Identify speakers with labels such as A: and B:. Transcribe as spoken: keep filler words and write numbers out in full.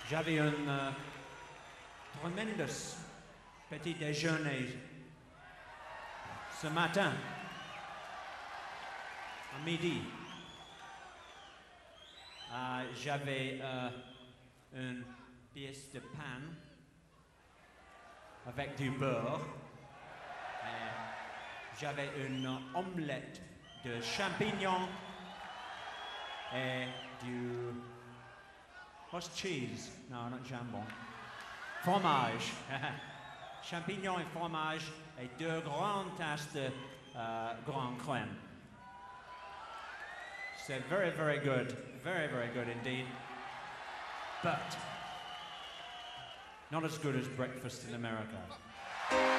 A: J'avais un euh, tremendous petit déjeuner ce matin, à midi. Euh, J'avais euh, une pièce de pain avec du beurre. J'avais une omelette de champignons et du... What's cheese? Non, not jambon. Fromage. Champignons et fromage et deux grandes tasses de uh, grand crème. C'est very, very good. Very, very good indeed. But not as good as breakfast in America.